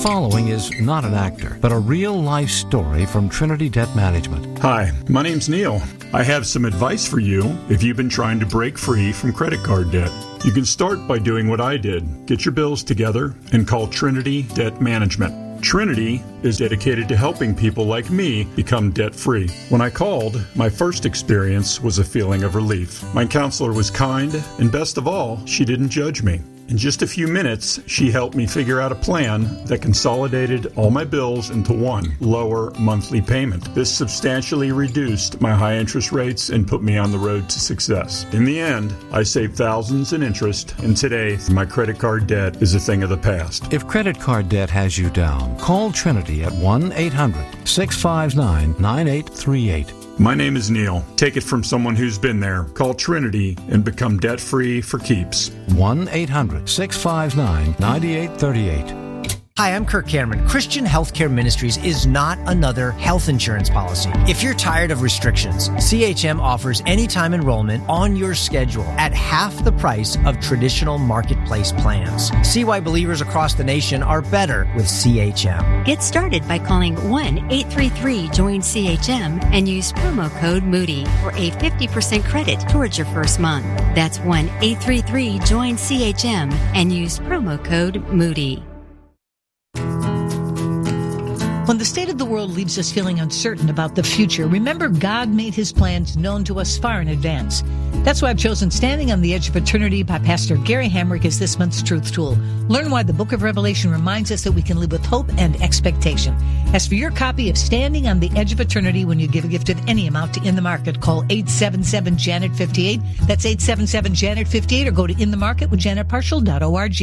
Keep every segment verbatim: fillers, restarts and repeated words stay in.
following is not an actor, but a real-life story from Trinity Debt Management. Hi, my name's Neil. I have some advice for you if you've been trying to break free from credit card debt. You can start by doing what I did. Get your bills together and call Trinity Debt Management. Trinity is dedicated to helping people like me become debt-free. When I called, my first experience was a feeling of relief. My counselor was kind, and best of all, she didn't judge me. In just a few minutes, she helped me figure out a plan that consolidated all my bills into one lower monthly payment. This substantially reduced my high interest rates and put me on the road to success. In the end, I saved thousands in interest, and today, my credit card debt is a thing of the past. If credit card debt has you down, call Trinity at one eight hundred six five nine nine eight three eight. My name is Neil. Take it from someone who's been there. Call Trinity and become debt-free for keeps. one eight hundred six five nine nine eight three eight. Hi, I'm Kirk Cameron. Christian Healthcare Ministries is not another health insurance policy. If you're tired of restrictions, C H M offers anytime enrollment on your schedule at half the price of traditional marketplace plans. See why believers across the nation are better with C H M. Get started by calling one eight three three join C H M and use promo code Moody for a fifty percent credit towards your first month. That's one eight three three join C H M and use promo code Moody. When the state of the world leaves us feeling uncertain about the future, remember God made his plans known to us far in advance. That's why I've chosen Standing on the Edge of Eternity by Pastor Gary Hamrick as this month's Truth Tool. Learn why the book of Revelation reminds us that we can live with hope and expectation. As for your copy of Standing on the Edge of Eternity, when you give a gift of any amount to In the Market, call eight seven seven Janet fifty-eight. That's eight seven seven Janet fifty-eight, or go to in the market with janet partial dot org.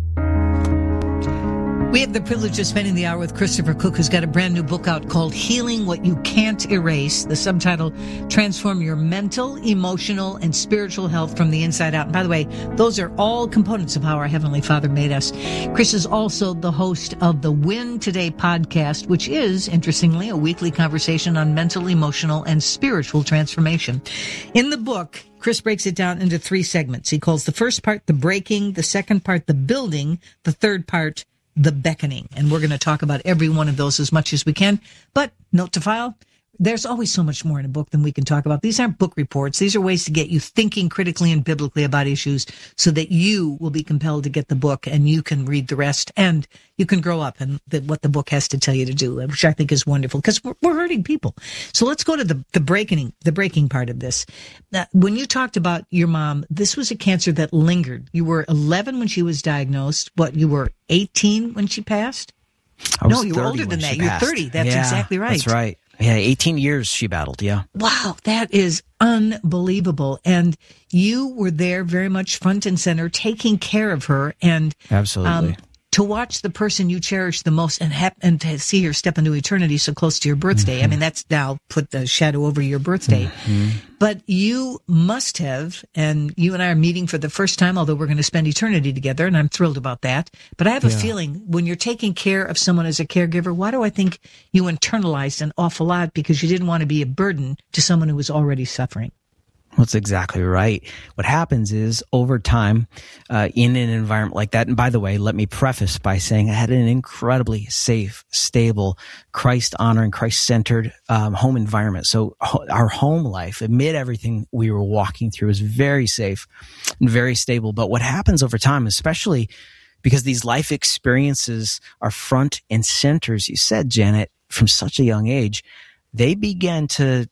We have the privilege of spending the hour with Christopher Cook, who's got a brand new book out called Healing What You Can't Erase. The subtitle, Transform Your Mental, Emotional, and Spiritual Health from the Inside Out. And by the way, those are all components of how our Heavenly Father made us. Chris is also the host of the Win Today podcast, which is, interestingly, a weekly conversation on mental, emotional, and spiritual transformation. In the book, Chris breaks it down into three segments. He calls the first part the breaking, the second part the building, the third part the beckoning. And we're going to talk about every one of those as much as we can. But note to file, there's always so much more in a book than we can talk about. These aren't book reports. These are ways to get you thinking critically and biblically about issues so that you will be compelled to get the book and you can read the rest and you can grow up and the, what the book has to tell you to do, which I think is wonderful because we're, we're hurting people. So let's go to the, the breaking, the breaking part of this. Now, when you talked about your mom, this was a cancer that lingered. You were eleven when she was diagnosed. What, you were eighteen when she passed? I was no, you were older than that. You're thirty. That's yeah, exactly right. That's right. Yeah, eighteen years she battled, yeah. Wow, that is unbelievable. And you were there very much front and center, taking care of her. And absolutely. Um, to watch the person you cherish the most and hap- and to see her step into eternity so close to your birthday. Mm-hmm. I mean, that's now put the shadow over your birthday. Mm-hmm. But you must have, and you and I are meeting for the first time, although we're going to spend eternity together, and I'm thrilled about that. But I have a yeah. feeling when you're taking care of someone as a caregiver, why do I think you internalized an awful lot? Because you didn't want to be a burden to someone who was already suffering. That's exactly right. What happens is over time, uh, in an environment like that, and by the way, let me preface by saying I had an incredibly safe, stable, Christ-honoring, Christ-centered um, home environment. So ho- our home life, amid everything we were walking through, is very safe and very stable. But what happens over time, especially because these life experiences are front and center, as you said, Janet, from such a young age, they began to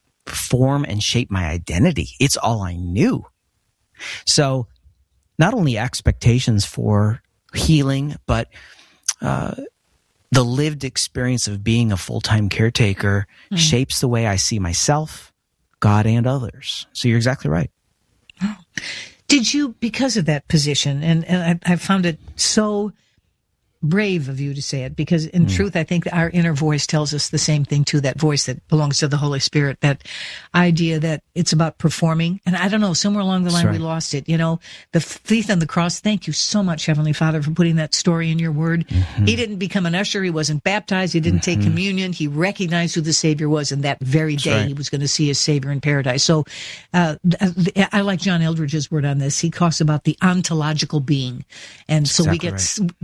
form and shape my identity. It's all I knew. So not only expectations for healing, but uh, the lived experience of being a full-time caretaker mm. shapes the way I see myself, God, and others. So you're exactly right. Did you, because of that position, and, and I, I found it so brave of you to say it, because in mm. truth, I think our inner voice tells us the same thing too, that voice that belongs to the Holy Spirit, that idea that it's about performing. And I don't know, somewhere along the line right. we lost it. You know, the thief on the cross, thank you so much, Heavenly Father, for putting that story in your word. Mm-hmm. He didn't become an usher. He wasn't baptized. He didn't mm-hmm. take communion. He recognized who the Savior was, and that very That's day right. he was going to see his Savior in paradise. So uh, I like John Eldridge's word on this. He talks about the ontological being. And so exactly we get... Right.